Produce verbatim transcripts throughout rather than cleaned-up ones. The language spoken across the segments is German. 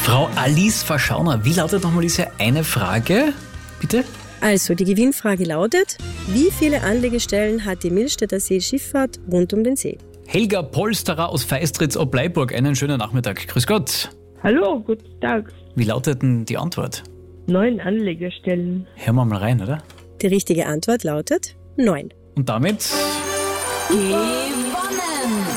Frau Alice Verschauner, wie lautet nochmal diese eine Frage? Bitte? Also, die Gewinnfrage lautet: Wie viele Anlegestellen hat die Millstätter Seeschifffahrt rund um den See? Helga Polsterer aus Feistritz ob Bleiburg, einen schönen Nachmittag. Grüß Gott. Hallo, guten Tag. Wie lautet denn die Antwort? Neun Anlegestellen. Hören wir mal rein, oder? Die richtige Antwort lautet neun. Und damit Gewonnen!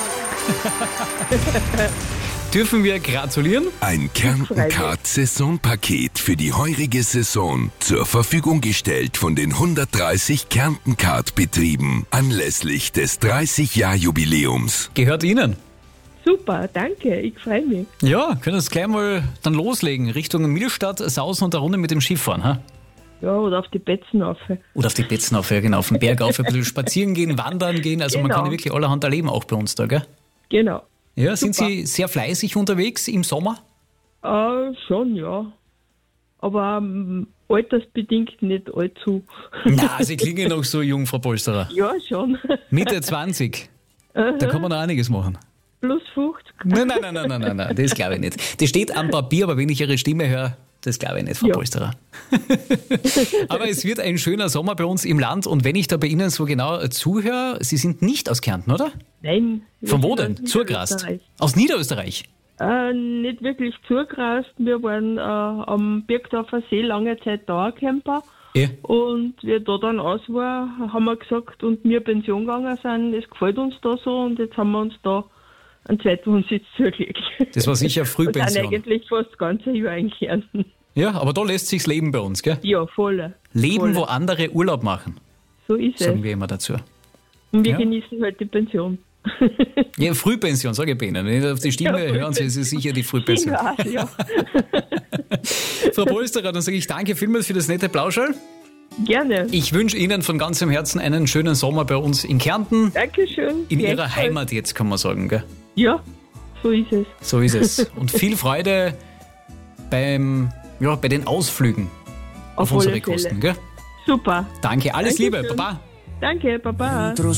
dürfen wir gratulieren. Ein Kärnten-Card-Saisonpaket für die heurige Saison zur Verfügung gestellt von den hundertdreißig Kärnten-Card-Betrieben anlässlich des dreißig-Jahr-Jubiläums. Gehört Ihnen. Super, danke, ich freue mich. Ja, können uns gleich mal dann loslegen. Richtung Millstatt, sausen und eine Runde mit dem Schiff fahren, ha? Ja, oder auf die Betzen rauf. Oder auf die Betzen auf, ja, genau, auf den Berg auf, ein bisschen spazieren gehen, wandern gehen. Also man Genau. kann ja wirklich allerhand erleben, auch bei uns da, gell? Genau. Ja, sind Super. Sie sehr fleißig unterwegs im Sommer? Äh, schon, ja. Aber ähm, altersbedingt nicht allzu. Na, Sie klingen noch so jung, Frau Polsterer. Ja, schon. Mitte zwanzig. Da kann man noch einiges machen. Plus fünfzig. Nein, nein, nein, nein, nein, nein, nein, das glaube ich nicht. Das steht am Papier, aber wenn ich Ihre Stimme höre, das glaube ich nicht, Frau Ja. Polsterer. Aber es wird ein schöner Sommer bei uns im Land und wenn ich da bei Ihnen so genau zuhöre, Sie sind nicht aus Kärnten, oder? Nein. wir Von wo sind denn? aus Zugrast? Niederösterreich. Aus Niederösterreich? Äh, nicht wirklich zugrast. Wir waren äh, am Birgdorfer See lange Zeit Dauercamper. Ja. Und wie da dann aus war, haben wir gesagt, und wir Pension gegangen sind, es gefällt uns da so und jetzt haben wir uns da einen Zweitwohnsitz zugelegt. Das war sicher Und sind Frühpension. eigentlich fast das ganze Jahr in Kärnten. Ja, aber da lässt sich's leben bei uns, gell? Ja, voll. Leben, voll. wo andere Urlaub machen, So ist sagen es. wir immer dazu. Und wir Ja. genießen halt die Pension. Ja, Frühpension, sage ich bei Ihnen. Wenn Sie auf die Stimme Ja, hören, Sie, es ist sicher die Frühpension. Ja, ja. Frau Polsterer, dann sage ich danke vielmals für das nette Plauscherl. Gerne. Ich wünsche Ihnen von ganzem Herzen einen schönen Sommer bei uns in Kärnten. Dankeschön. In Ihrer Gleichfalls. Heimat jetzt, kann man sagen, gell? Ja, so ist es. So ist es. Und viel Freude beim, ja, bei den Ausflügen auf, Auf unsere alle Fälle. Kosten, gell? Super. Danke, alles Dankeschön. Liebe, Baba. Danke, Baba.